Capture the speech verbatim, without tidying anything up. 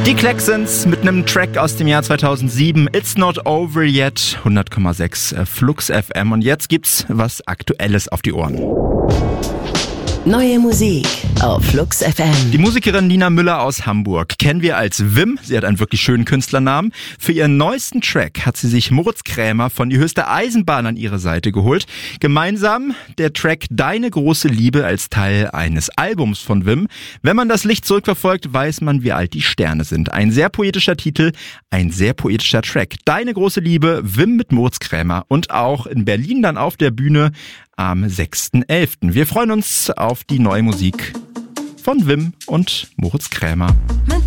Die Klaxons mit einem Track aus dem Jahr zweitausendsieben, It's Not Over Yet, hundert Komma sechs Flux F M. Und jetzt gibt's was Aktuelles auf die Ohren. Neue Musik auf Flux F M. Die Musikerin Nina Müller aus Hamburg kennen wir als Wim. Sie hat einen wirklich schönen Künstlernamen. Für ihren neuesten Track hat sie sich Moritz Krämer von Die höchste Eisenbahn an ihre Seite geholt. Gemeinsam der Track Deine große Liebe als Teil eines Albums von Wim. Wenn man das Licht zurückverfolgt, weiß man, wie alt die Sterne sind. Ein sehr poetischer Titel, ein sehr poetischer Track. Deine große Liebe, Wim mit Moritz Krämer und auch in Berlin dann auf der Bühne am sechsten elften Wir freuen uns auf die neue Musik von Wim und Moritz Krämer.